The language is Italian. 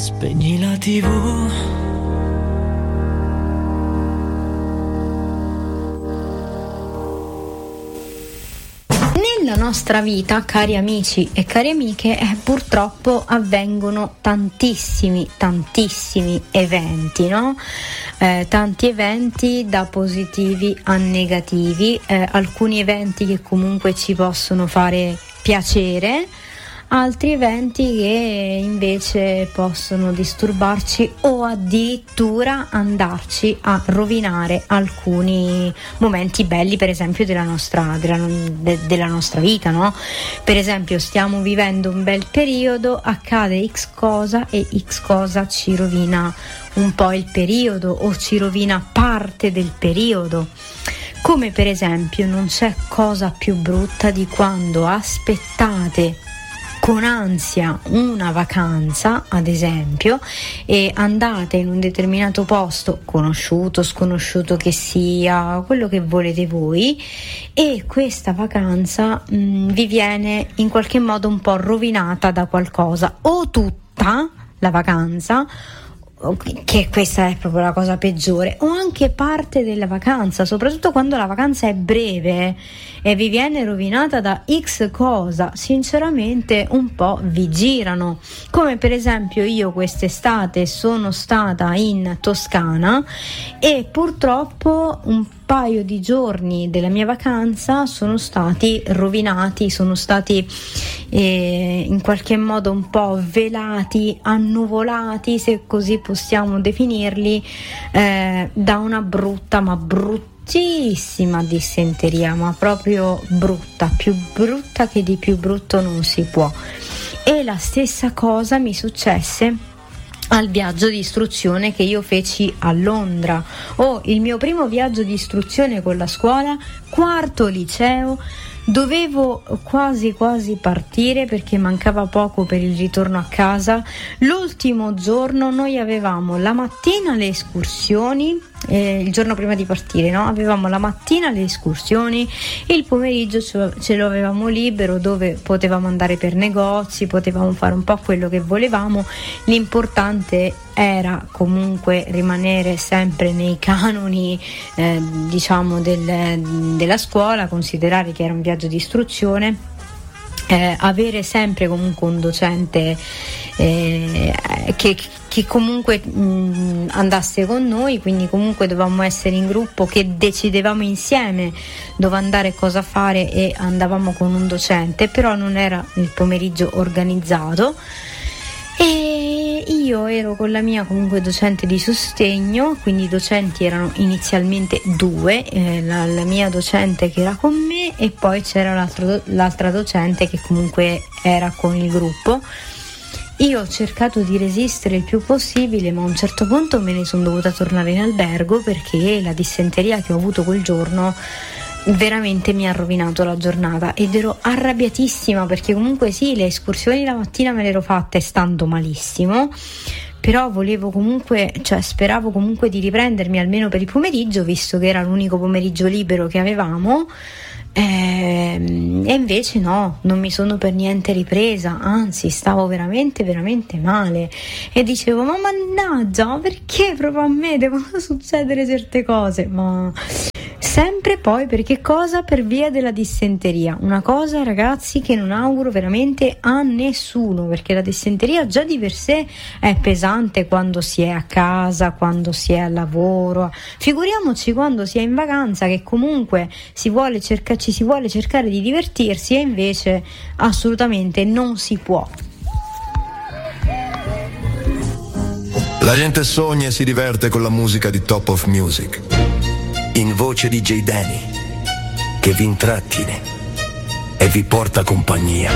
Spegni la TV. Nella nostra vita, cari amici e cari amiche, purtroppo avvengono tantissimi eventi, no? Tanti eventi da positivi a negativi, alcuni eventi che comunque ci possono fare piacere, altri eventi che invece possono disturbarci o addirittura andarci a rovinare alcuni momenti belli, per esempio della nostra vita, no? Per esempio stiamo vivendo un bel periodo, accade X cosa e X cosa ci rovina un po' il periodo o ci rovina parte del periodo. Come per esempio non c'è cosa più brutta di quando aspettate con ansia una vacanza, ad esempio, e andate in un determinato posto, conosciuto, sconosciuto che sia, quello che volete voi, e questa vacanza vi viene in qualche modo un po' rovinata da qualcosa, o tutta la vacanza, che questa è proprio la cosa peggiore, o anche parte della vacanza, soprattutto quando la vacanza è breve e vi viene rovinata da X cosa. Sinceramente un po' vi girano, come per esempio io quest'estate sono stata in Toscana e purtroppo un paio di giorni della mia vacanza sono stati rovinati, sono stati in qualche modo un po' velati, annuvolati, se così possiamo definirli, da una brutta, ma bruttissima dissenteria, ma proprio brutta, più brutta che di più brutto non si può. E la stessa cosa mi successe al viaggio di istruzione che io feci a Londra, il mio primo viaggio di istruzione con la scuola, quarto liceo. Dovevo quasi partire perché mancava poco per il ritorno a casa. L'ultimo giorno noi avevamo la mattina le escursioni, il giorno prima di partire, no? Avevamo la mattina le escursioni, il pomeriggio ce lo avevamo libero, dove potevamo andare per negozi, potevamo fare un po' quello che volevamo. L'importante era comunque rimanere sempre nei canoni diciamo della scuola, considerare che era un viaggio di istruzione, avere sempre comunque un docente che comunque andasse con noi, quindi comunque dovevamo essere in gruppo, che decidevamo insieme dove andare e cosa fare, e andavamo con un docente, però non era il pomeriggio organizzato. E io ero con la mia comunque docente di sostegno, quindi i docenti erano inizialmente due, la mia docente che era con me e poi c'era l'altra docente che comunque era con il gruppo. Io ho cercato di resistere il più possibile, ma a un certo punto me ne sono dovuta tornare in albergo perché la dissenteria che ho avuto quel giorno veramente mi ha rovinato la giornata ed ero arrabbiatissima, perché comunque sì, le escursioni la mattina me le ero fatte stando malissimo, però volevo comunque, speravo comunque di riprendermi almeno per il pomeriggio, visto che era l'unico pomeriggio libero che avevamo. E invece no, non mi sono per niente ripresa, anzi stavo veramente male e dicevo: ma mannaggia, perché proprio a me devono succedere certe cose? Ma sempre poi per che cosa? Per via della dissenteria, una cosa, ragazzi, che non auguro veramente a nessuno, perché la dissenteria già di per sé è pesante quando si è a casa, quando si è al lavoro, figuriamoci quando si è in vacanza, che comunque ci si vuole cercare di divertirsi e invece assolutamente non si può. La gente sogna e si diverte con la musica di Top of Music, in voce di J. Danny, che vi intrattiene e vi porta compagnia.